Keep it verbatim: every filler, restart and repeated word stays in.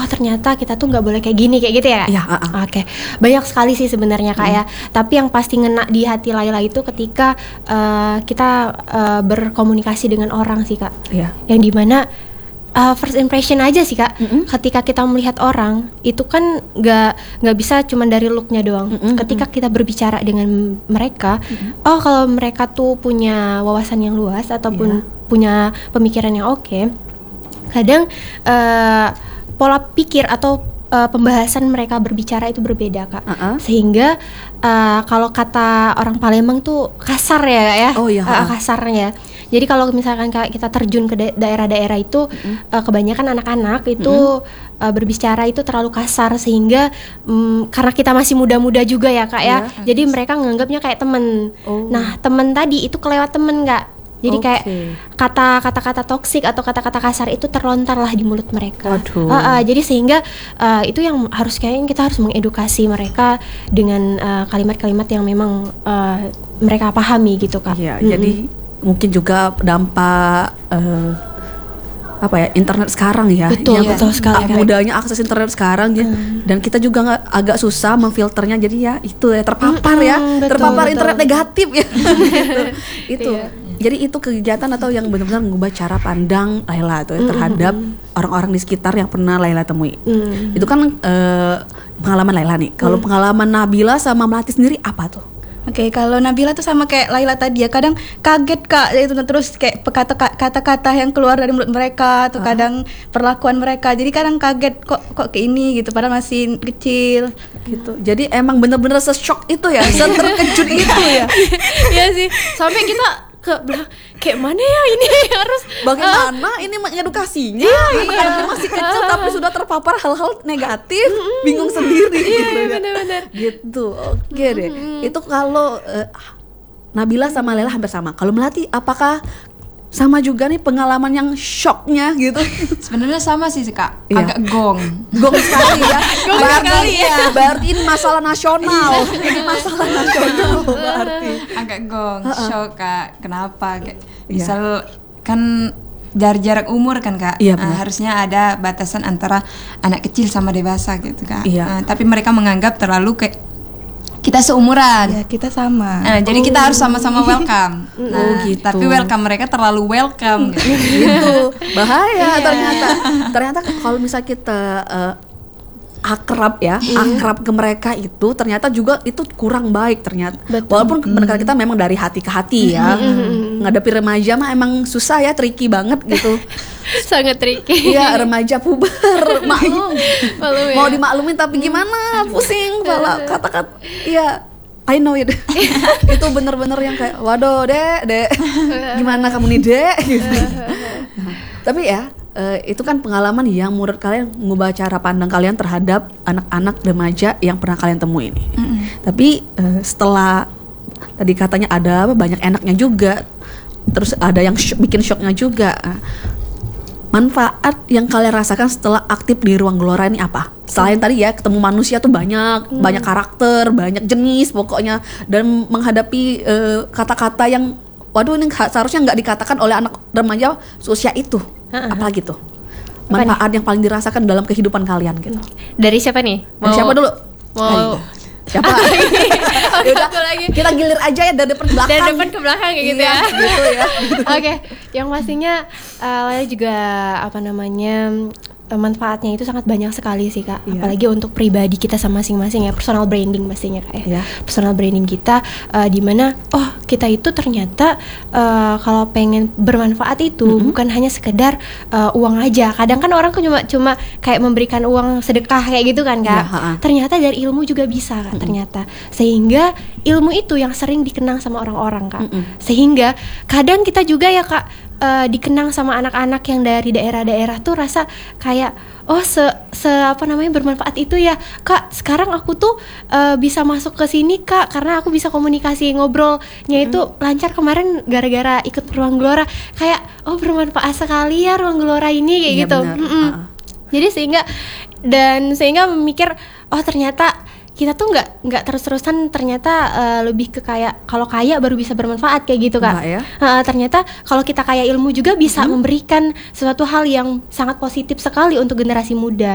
ternyata kita tuh nggak boleh kayak gini kayak gitu ya. Ya, uh, uh. Oke, banyak sekali sih sebenarnya Kak Hmm. ya. Tapi yang pasti ngena di hati Laila itu ketika uh, kita uh, berkomunikasi dengan orang sih Kak. Ya. Yang dimana uh, first impression aja sih Kak. Mm-mm. Ketika kita melihat orang itu kan nggak nggak bisa cuma dari looknya doang. Mm-mm. Ketika kita berbicara dengan mereka, Mm-mm. oh kalau mereka tuh punya wawasan yang luas ataupun Yeah. punya pemikiran yang oke, kadang uh, pola pikir atau uh, pembahasan mereka berbicara itu berbeda Kak. Uh-uh. Sehingga uh, kalau kata orang Palembang tuh kasar ya Kak ya. Oh iya, Uh, uh-uh. kasarnya. Jadi kalau misalkan Kak kita terjun ke da- daerah-daerah itu, Mm-hmm. uh, kebanyakan anak-anak itu Mm-hmm. uh, berbicara itu terlalu kasar sehingga um, karena kita masih muda-muda juga ya Kak ya. Yeah. Jadi mereka nganggapnya kayak temen. Oh. Nah temen tadi itu kelewat temen Kak. Jadi kayak Oke. kata kata-kata toksik atau kata-kata kasar itu terlontarlah di mulut mereka. Waduh. Uh, uh, jadi sehingga uh, itu yang harus kayaknya kita harus mengedukasi mereka dengan uh, kalimat-kalimat yang memang uh, mereka pahami gitu Kak. Iya, Mm-mm. jadi mungkin juga dampak eh, apa ya internet sekarang ya, Betul, yang betul sekali, ah, Kak. mudahnya akses internet sekarang ya, dan kita juga nggak agak susah memfilternya, jadi ya itu ya terpapar ya, Mm-mm, betul, terpapar betul. internet negatif ya, gitu. Itu. Iya. Jadi itu kegiatan atau yang benar-benar mengubah cara pandang Laila tuh ya, terhadap orang-orang di sekitar yang pernah Laila temui. Mm. Itu kan eh, pengalaman Laila nih. Kalau pengalaman Nabila sama Melati sendiri apa tuh? Oke, kalau Nabila tuh sama kayak Laila tadi ya, kadang kaget Kak, itu terus kayak kata kata-kata yang keluar dari mulut mereka atau kadang perlakuan mereka. Jadi kadang kaget kok kok kayak ini gitu padahal masih kecil. Gitu. Jadi emang bener-bener se-shock itu ya, se-terkejut itu ya. Iya sih, sampai kita ke belakang kayak mana ya ini harus Bagaimana ini mengedukasinya? Anak-anaknya masih kecil tapi sudah terpapar hal-hal negatif, bingung sendiri gitu. Iya ya. benar-benar. Gitu. Oke deh. Itu kalau eh, Nabila sama Lela hampir sama. Kalau Melati apakah sama juga nih pengalaman yang shocknya gitu? Sebenarnya sama sih Kak, Iya. agak gong. Gong sekali ya. Gong Berarti- sekali ya. Berarti ini masalah nasional. Ini masalah nasional berarti. Agak gong, shock Kak. Kenapa? Kayak Iya. misal kan dari jarak umur kan Kak, Iya, Ah, benar. harusnya ada batasan antara anak kecil sama dewasa gitu Kak. Iya. Ah, tapi mereka menganggap terlalu kayak kita seumuran. Ya, kita sama. Nah, jadi kita harus sama-sama welcome. Nah, Oh, gitu. Tapi welcome mereka terlalu welcome gitu. Gitu. Bahaya ternyata. Ternyata kalau misal kita eh, akrab ya, akrab ke mereka itu ternyata juga itu kurang baik ternyata. Betul. Walaupun pendekatan kita memang dari hati ke hati ya. Ngadepi remaja mah emang susah ya, tricky banget gitu. Sangat tricky. Iya, remaja puber, maklum. Maklum ya. Mau dimaklumin tapi gimana? Pusing kepala kata-kata. Iya, I know it. Itu bener-bener yang kayak, waduh dek, dek, gimana kamu nih dek? Gitu. Nah, tapi ya, eh, itu kan pengalaman yang menurut kalian mengubah cara pandang kalian terhadap anak-anak remaja yang pernah kalian temui ini. Tapi eh, setelah tadi katanya ada banyak enaknya juga, terus ada yang shock- bikin shocknya juga. Nah, manfaat yang kalian rasakan setelah aktif di ruang gelora ini apa? Selain tadi ya ketemu manusia tuh banyak, banyak karakter, banyak jenis pokoknya, dan menghadapi eh, kata-kata yang waduh ini nggak- seharusnya nggak dikatakan oleh anak remaja seusia itu. Apalagi tuh manfaat yang paling dirasakan dalam kehidupan kalian gitu. Dari siapa nih? Dari siapa dulu? Mau Siapa? Ya udah, Satu lagi. kita gilir aja ya dari depan ke belakang. dari depan ke belakang kayak gitu Iya, ya. gitu ya. Oke, yang pastinya uh, Laila juga apa namanya eh, manfaatnya itu sangat banyak sekali sih Kak. Iya. Apalagi untuk pribadi kita sama masing-masing ya, personal branding pastinya Kak ya. Iya. Personal branding kita uh, di mana oh kita itu ternyata uh, kalau pengen bermanfaat itu bukan hanya sekedar uh, uang aja. Kadang kan orang kan cuma cuma kayak memberikan uang sedekah kayak gitu kan Kak. Iya, ha-ha. Ternyata dari ilmu juga bisa Kak ternyata. Sehingga ilmu itu yang sering dikenang sama orang-orang Kak. Mm-mm. Sehingga kadang kita juga ya Kak eh, dikenang sama anak-anak yang dari daerah-daerah tuh rasa kayak oh se, se apa namanya bermanfaat itu ya Kak. Sekarang aku tuh eh, bisa masuk ke sini Kak karena aku bisa komunikasi ngobrolnya itu lancar kemarin gara-gara ikut ruang gelora. Kayak oh bermanfaat sekali ya ruang gelora ini kayak Iya, gitu. benar. Mm-mm. Ah. Jadi sehingga dan sehingga memikir oh ternyata kita tuh nggak nggak terus-terusan ternyata eh, lebih ke kayak kalau kaya baru bisa bermanfaat kayak gitu Kak. Enggak ya? Eh, ternyata kalau kita kaya ilmu juga bisa memberikan suatu hal yang sangat positif sekali untuk generasi muda